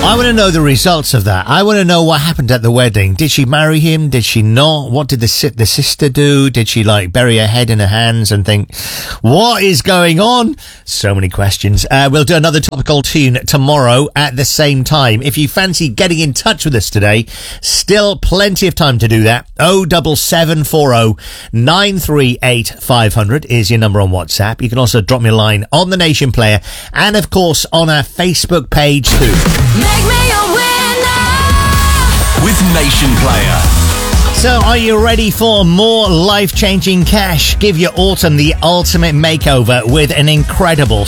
I want to know the results of that. I want to know what happened at the wedding. Did she marry him? Did she not? What did the sister do? Did she bury her head in her hands and think, what is going on? So many questions. We'll do another topical tune tomorrow at the same time. If you fancy getting in touch with us today, still plenty of time to do that. 07740 938 500 is your number on WhatsApp. You can also drop me a line on the Nation Player and of course on our Facebook page too. Make me a winner with Nation Player. So, are you ready for more life-changing cash? Give your autumn the ultimate makeover with an incredible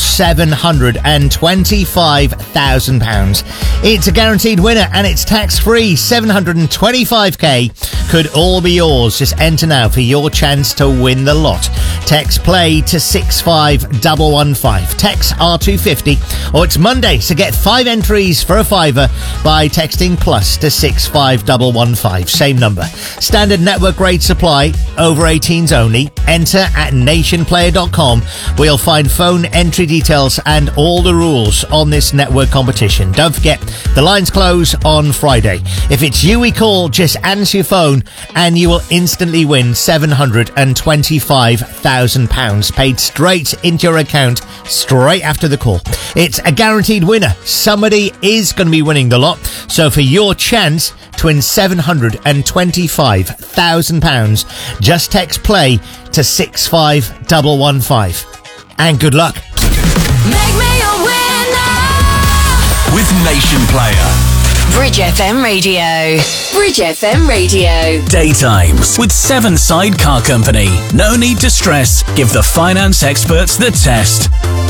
£725,000. It's a guaranteed winner and it's tax-free. 725k could all be yours. Just enter now for your chance to win the lot. Text play to 65115. Text R250 or it's Monday, so get 5 entries for a fiver by texting plus to 65115. Same number. Standard network rate supply, over 18s only. Enter at nationplayer.com where you'll find phone entry details and all the rules on this network competition. Don't forget, the lines close on Friday. If it's you we call, just answer your phone and you will instantly win £725,000 paid straight into your account straight after the call. It's a guaranteed winner. Somebody is going to be winning the lot. So for your chance to win £725,000, just text play to 65115. And good luck. Make me a winner with Nation Player. Bridge FM Radio. Bridge FM Radio. Daytimes with Seven Side Car Company. No need to stress. Give the finance experts the test.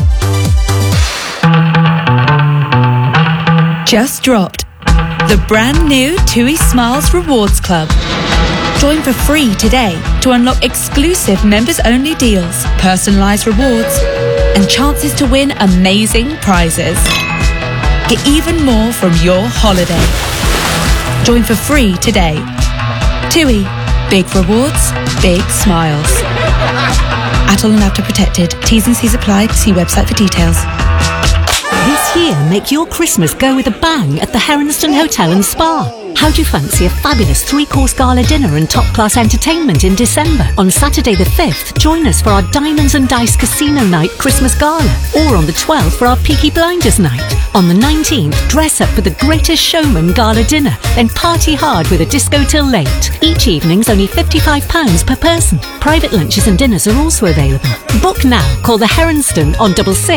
Just dropped the brand new TUI Smiles Rewards Club. Join for free today to unlock exclusive members-only deals, personalised rewards, and chances to win amazing prizes. Get even more from your holiday. Join for free today. TUI. Big rewards, big smiles. Adult and after protected. T's and C's apply. See website for details. This year, make your Christmas go with a bang at the Heronston Hotel and Spa. How do you fancy a fabulous 3-course gala dinner and top-class entertainment in December? On Saturday the 5th, join us for our Diamonds and Dice Casino Night Christmas Gala. Or on the 12th for our Peaky Blinders Night. On the 19th, dress up for the Greatest Showman Gala dinner. Then party hard with a disco till late. Each evening's only £55 per person. Private lunches and dinners are also available. Book now. Call the Heronston on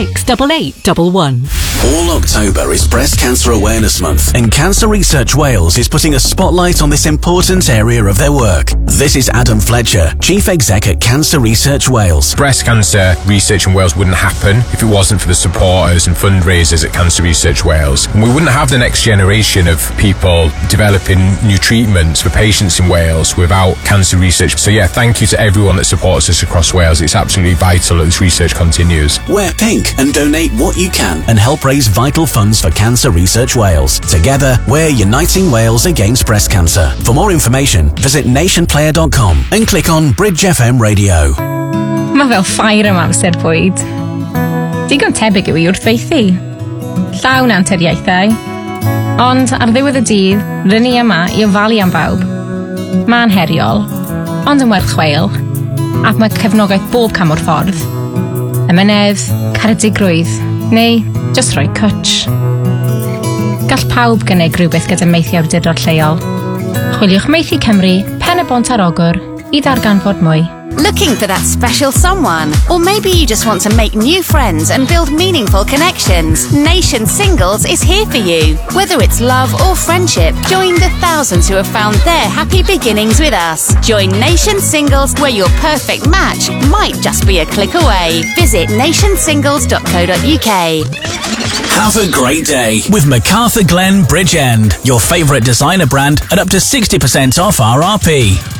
668811. All October is Breast Cancer Awareness Month, and Cancer Research Wales is putting a spotlight on this important area of their work. This is Adam Fletcher, Chief Exec at Cancer Research Wales. Breast cancer research in Wales wouldn't happen if it wasn't for the supporters and fundraisers at Cancer Research Wales. And we wouldn't have the next generation of people developing new treatments for patients in Wales without cancer research. So yeah, thank you to everyone that supports us across Wales. It's absolutely vital that this research continues. Wear pink and donate what you can and help raise vital funds for Cancer Research Wales. Together, we're uniting Wales against breast cancer. For more information, visit nationplayer.com and click on Bridge FM Radio. Mae fel ffair am amser bwyd. Digon tebyg yw I wrthfeithi. Llawn anturiaethau. Ond ar ddiwedd y dydd, rydyn ni yma I ofalu am bawb. Mae'n heriol, ond yn werth chweil. Ac mae cefnogaeth bob cam o'r ffordd. Ymenedd, caredigrwydd, neu just rhoi cwtch. Gall pawb gynnig rhywbeth gyda meithi awdurdod lleol. Chwiliwch Meithi Cymru, Pen y Bont ar Ogwr, I ddarganfod mwy. Looking for that special someone? Or maybe you just want to make new friends and build meaningful connections. Nation Singles is here for you. Whether it's love or friendship, join the thousands who have found their happy beginnings with us. Join Nation Singles, where your perfect match might just be a click away. Visit nationsingles.co.uk. Have a great day with MacArthur Glen Bridge End, your favourite designer brand at up to 60% off RRP.